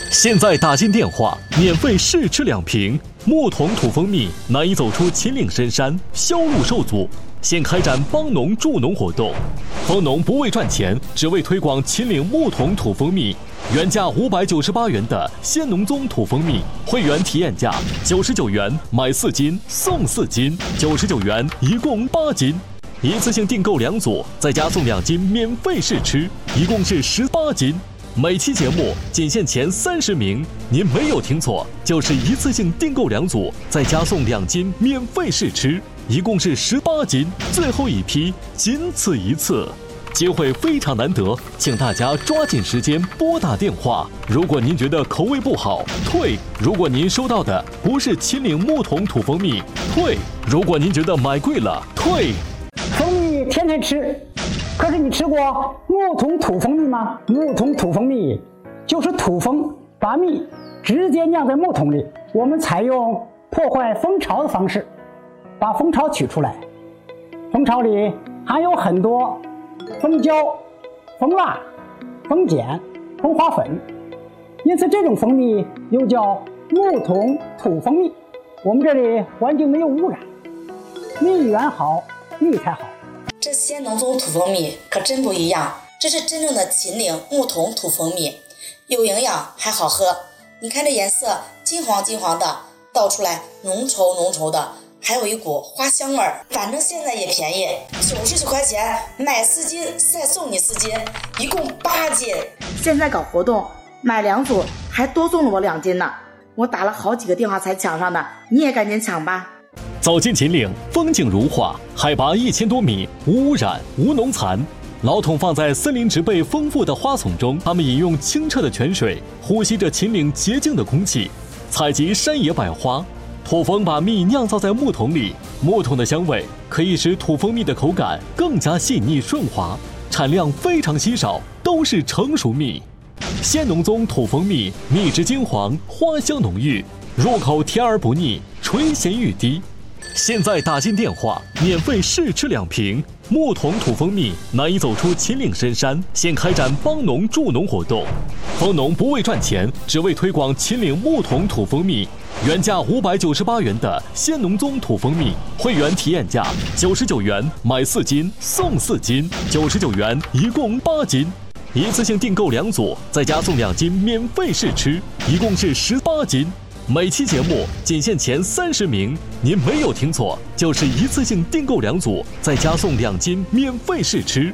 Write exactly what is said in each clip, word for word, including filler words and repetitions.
现在打进电话，免费试吃两瓶木桶土蜂蜜，难以走出秦岭深山，销路受阻。现开展帮农助农活动，蜂农不为赚钱，只为推广秦岭木桶土蜂蜜。原价五百九十八元的鲜农宗土蜂蜜，会员体验价九十九元买四斤送四斤，九十九元一共八斤。一次性订购两组，再加送两斤免费试吃，一共是十八斤。每期节目仅限前三十名，您没有听错，就是一次性订购两组，再加送两斤免费试吃，一共是十八斤，最后一批，仅此一次，机会非常难得，请大家抓紧时间拨打电话。如果您觉得口味不好，退；如果您收到的不是秦岭木桶土蜂蜜，退；如果您觉得买贵了，退。 蜂蜜天天吃，可是你吃过木桶土蜂蜜吗？木桶土蜂蜜就是土蜂把蜜直接酿在木桶里，我们采用破坏蜂巢的方式把蜂巢取出来。蜂巢里含有很多蜂胶、蜂蜡、蜂碱、蜂花粉，因此这种蜂蜜又叫木桶土蜂蜜。我们这里环境没有污染，蜜源好，蜜才好。 这鲜农宗土蜂蜜可真不一样，这是真正的秦岭木桶土蜂蜜，有营养还好喝。你看这颜色金黄金黄的，倒出来浓稠浓稠的，还有一股花香味儿。反正现在也便宜，九十九块钱买四斤再送你四斤，一共八斤。现在搞活动，买两组还多送了我两斤呢。我打了好几个电话才抢上的，你也赶紧抢吧。 走进秦岭，风景如画，海拔一千多米，无污染，无农残。老桶放在森林植被丰富的花丛中，它们饮用清澈的泉水，呼吸着秦岭洁净的空气，采集山野百花。土蜂把蜜酿造在木桶里，木桶的香味可以使土蜂蜜的口感更加细腻顺滑，产量非常稀少，都是成熟蜜。鲜农宗土蜂蜜，蜜质金黄，花香浓郁，入口甜而不腻，垂涎欲滴。现在打进电话，免费试吃两瓶木桶土蜂蜜，难以走出秦岭深山。现开展帮农助农活动，蜂农不为赚钱，只为推广秦岭木桶土蜂蜜。原价五百九十八元的鲜农宗土蜂蜜，会员体验价九十九元买四斤送四斤，九十九元一共八斤。一次性订购两组，再加送两斤免费试吃，一共是十八斤。每期节目仅限前三十名，您没有听错，就是一次性订购两组，再加送两斤免费试吃。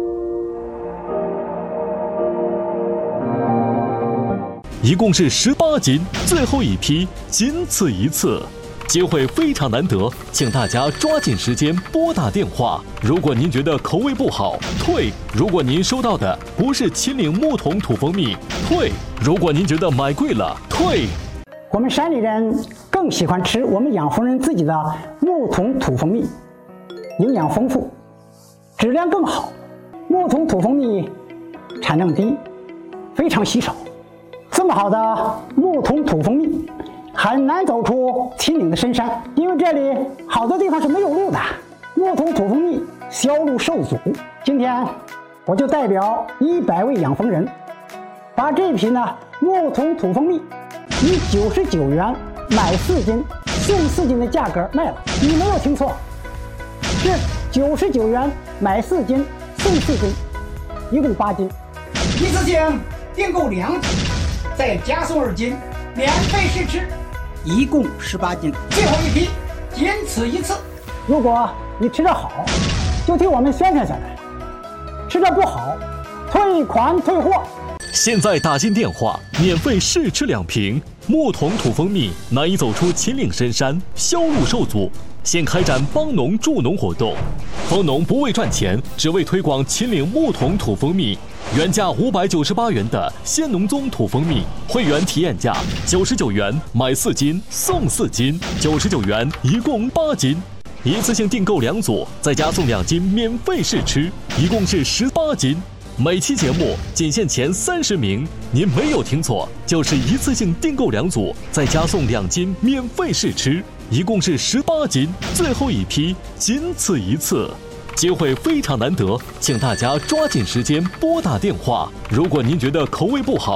一共是十八斤，最后一批，仅此一次，机会非常难得，请大家抓紧时间拨打电话。如果您觉得口味不好，退；如果您收到的不是秦岭木桶土蜂蜜，退；如果您觉得买贵了，退。 我们山里人更喜欢吃我们养蜂人自己的木桶土蜂蜜，营养丰富，质量更好。木桶土蜂蜜产量低，非常稀少。这么好的木桶土蜂蜜很难走出秦岭的深山，因为这里好多地方是没有路的，木桶土蜂蜜销路受阻。今天我就代表一百位养蜂人，把这瓶呢木桶土蜂蜜以九十九元买四斤送四斤的价格卖了，你没有听错，是九十九元买四斤送四斤，一共八斤。一次性订购两斤，再加送二斤免费试吃，一共十八斤，最后一批，仅此一次。如果你吃得好，就替我们宣传宣传；吃得不好，退款退货。 现在打进电话，免费试吃两瓶木桶土蜂蜜，难以走出秦岭深山，销路受阻。现开展帮农助农活动，蜂农不为赚钱，只为推广秦岭木桶土蜂蜜。原价五百九十八元的鲜农宗土蜂蜜，会员体验价九十九元买四斤送四斤，九十九元一共八斤。一次性订购两组，再加送两斤免费试吃，一共是十八斤。每期节目仅限前三十名，您没有听错，就是一次性订购两组，再加送两斤免费试吃，一共是十八斤，最后一批，仅此一次，机会非常难得，请大家抓紧时间拨打电话。如果您觉得口味不好，